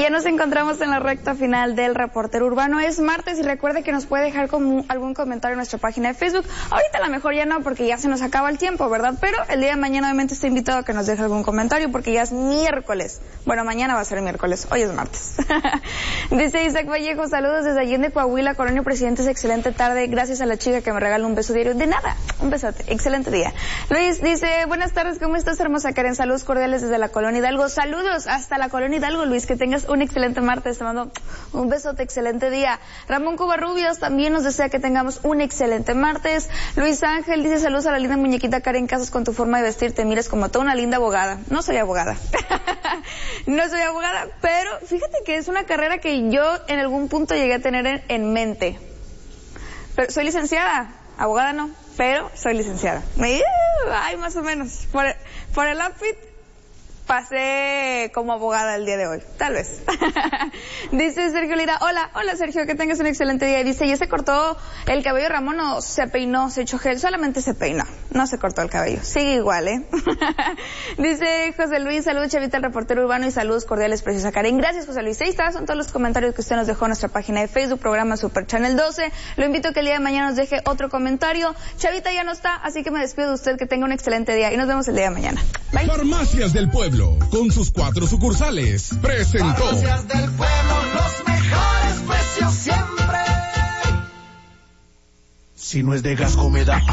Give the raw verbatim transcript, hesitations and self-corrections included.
ya nos encontramos en la recta final del Reportero Urbano. Es martes y recuerde que nos puede dejar como algún comentario en nuestra página de Facebook. Ahorita a lo mejor ya no, porque ya se nos acaba el tiempo, ¿verdad? Pero el día de mañana obviamente está invitado a que nos deje algún comentario porque ya es miércoles. Bueno, mañana va a ser miércoles, hoy es martes. Dice Isaac Vallejo, saludos desde Allende, Coahuila, Colonia Presidentes, excelente tarde. Gracias a la chica que me regala un beso diario. De nada, un besote, excelente día. Luis dice, buenas tardes, ¿cómo estás, hermosa Karen? Saludos cordiales desde la Colonia Hidalgo. Saludos hasta la Colonia Hidalgo, Luis, que tengas un excelente martes, te mando un besote, excelente día. Ramón Covarrubias también nos desea que tengamos un excelente martes. Luis Ángel dice, saludos a la linda muñequita Karen Casas, con tu forma de vestir te miras como toda una linda abogada. No soy abogada, no soy abogada, pero fíjate que es una carrera que yo en algún punto llegué a tener en, en mente. Pero soy licenciada, abogada no, pero soy licenciada. Me, ay, más o menos, por, por el outfit pasé como abogada el día de hoy, tal vez. Dice Sergio Lira, hola, hola Sergio, que tengas un excelente día. Y dice, ¿ya se cortó el cabello Ramón o se peinó, se echó gel? Solamente se peinó, no se cortó el cabello, sigue igual, ¿eh? Dice José Luis, saludos Chavita, el Reportero Urbano, y saludos cordiales, preciosa Karen. Gracias, José Luis. Ahí está, son todos los comentarios que usted nos dejó en nuestra página de Facebook, programa Super Channel doce. Lo invito a que el día de mañana nos deje otro comentario. Chavita ya no está, así que me despido de usted, que tenga un excelente día y nos vemos el día de mañana. Bye. Farmacias del Pueblo, con sus cuatro sucursales, presentó Farmacias del Pueblo, los mejores precios siempre. Si no es de Gasco me da